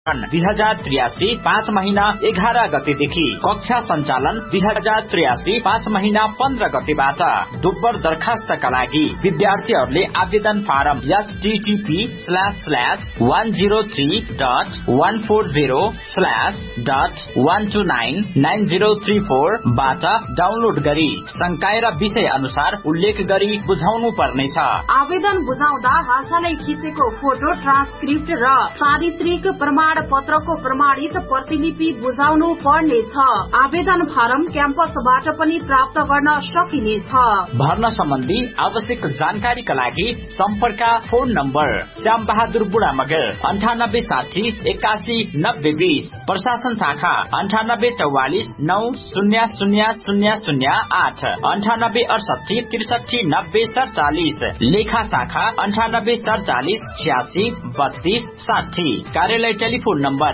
2083 5 महिना 11 गतेदेखि, कक्षा सञ्चालन 2083 5 महिना 15 गतेबाट। दुब्बर दरखास्तका लागि विद्यार्थीहरूले आवेदन फारम http://103.140/1299034 बाट डाउनलोड गरी संकाय र विषय अनुसार उल्लेख गरी बुझाउनु पर्नेछ। आवेदन बुझाउँदा हालसालै खिचेको फोटो, ट्रान्सक्रिप्ट र चारित्रिक प्रमाण पत्रको प्रमाणित प्रतिलिपि बुझाउनु पर्नेछ। आवेदन फारम क्याम्पसबाट पनि प्राप्त गर्न सकिनेछ। भर्ना सम्बन्धी आवश्यक जानकारीका लागि सम्पर्क फोन नम्बर श्याम बहादुर बुढा मगर 9860819020, प्रशासन शाखा 9844 900008, 9868639047, लेखा शाखा 9847863260, कार्यालय टेलिफोन नम्बर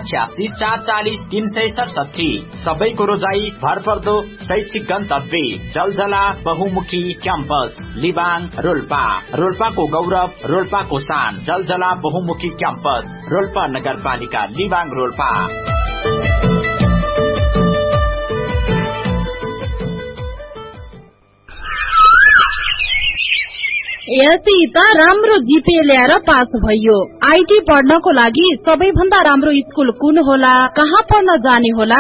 086440367। सबैको रोजाई भरपर्दो शैक्षिक गन्तव्य जलजला बहुमुखी क्याम्पस लिबाङ रोल्पा। रोल्पाको गौरव, रोल्पाको शान, जलजला बहुमुखी क्याम्पस रोल्पा नगरपालिका लिबाङ रोल्पा। यति त राम्रो जीपे ल्याएर पास भयो। आईटी पढ्नको लागि सबैभन्दा राम्रो स्कुल कुन होला? कहाँ पढ्न जाने होला?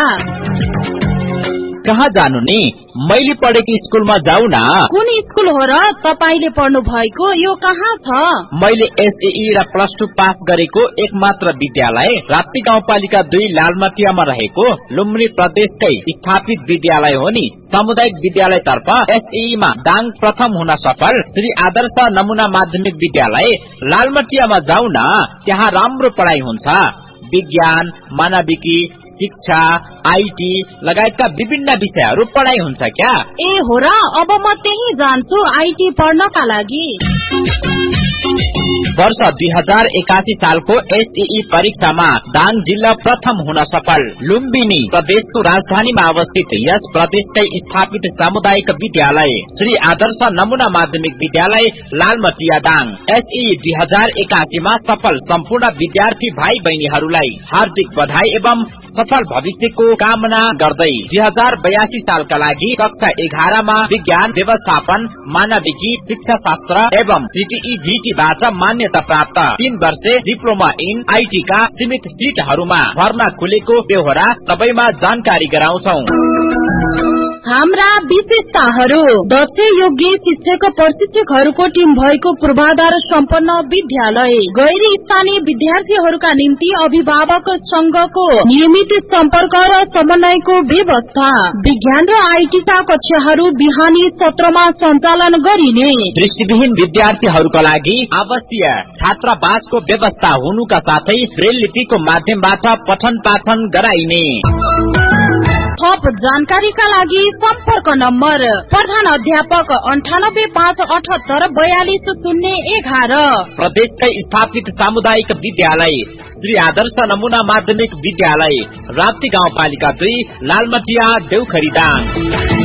कहाँ जानु नि? मैले पढेको स्कुलमा जाऊ न। कुन स्कुल हो र तपाईले पढ्नु भएको? यो कहाँ छ? मैले एसएई र +2 पास गरेको एकमात्र विद्यालय राप्ती गाउँपालिका 2 लालमटियामा रहेको लुम्बिनी प्रदेशकै स्थापित विद्यालय हो नि। सामुदायिक विद्यालय तर्फ एसएई मा दाङ प्रथम हुन सफल श्री आदर्श नमुना माध्यमिक विद्यालय लालमटियामा जाऊ न। त्यहाँ राम्रो पढाइ हुन्छ। विज्ञान, मानविकी, शिक्षा, आईटी लगायतका विभिन्न विषयहरू पढाइ हुन्छ क्या। ए हो र, अब म त्यही जान्छु आईटी पढ्नका लागि। वर्ष 2081 सालको एसएई परीक्षामा दाङ जिल्ला प्रथम हुन सफल। लुम्बिनी प्रदेशको राजधानीमा अवस्थित यस प्रदेशकै स्थापित सामुदायिक विद्यालय श्री आदर्श नमुना माध्यमिक विद्यालय लालमटिया दाङ एसएई 2081 मा सफल सम्पूर्ण विद्यार्थी भाइ बहिनीहरूलाई हार्दिक बधाई एवं सफल भविष्यको कामना गर्दै 2082 सालका लागि कक्षा 11 मा विज्ञान, व्यवस्थापन, मानविकी, शिक्षा शास्त्र एवं सीटीई बाट मान्यता प्राप्त 3 वर्षे डिप्लोमा इन आईटी का सीमित सीटहरूमा भर्ना खुलेको बेहोरा सबैमा जानकारी गराउँछौ। हाम्रा विशेषताहरू: दक्ष योग्य शिक्षक प्रशिक्षकहरूको टिम भएको पूर्वाधार सम्पन्न विद्यालय, गैर स्थानीय विद्यार्थीहरूका निम्ति अभिभावक संघको नियमित सम्पर्क र समन्वयको व्यवस्था, विज्ञान र आईटी का कक्षाहरू बिहानी सत्रमा सञ्चालन गरिने, दृष्टिविहीन विद्यार्थीहरूका लागि आवश्यक छात्रावासको व्यवस्था हुनुका साथै ब्रेल लिपिको माध्यमबाट पठन पाठन गराइने। थप जानकारीका लागि सम्पर्क नम्बर प्रधान अध्यापक 9858842011, प्रदेशकै स्थापित सामुदायिक विद्यालय श्री आदर्श नमुना माध्यमिक विद्यालय राप्ती गाउँपालिका 2 लालमटिया देउखरी दाङ।